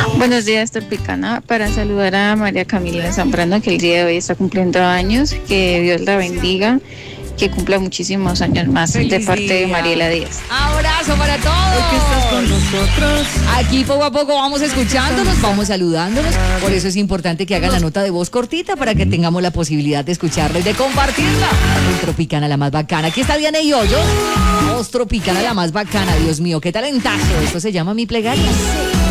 Buenos días, Tropicana. Para saludar a María Camila Zambrano, que el día de hoy está cumpliendo años. Que Dios la bendiga, que cumpla muchísimos años más. De Feliz parte de día. Mariela Díaz. Abrazo para Hoy que estás con todos. nosotros. Aquí poco a poco vamos escuchándonos, vamos saludándonos. Por eso es importante que hagan la nota de voz cortita para que tengamos la posibilidad de escucharla y de compartirla. En Tropicana, la más bacana. Aquí está Diana y Hoyos. Voz Tropicana, la más bacana. Dios mío, qué talentazo. Esto se llama Mi Plegaria.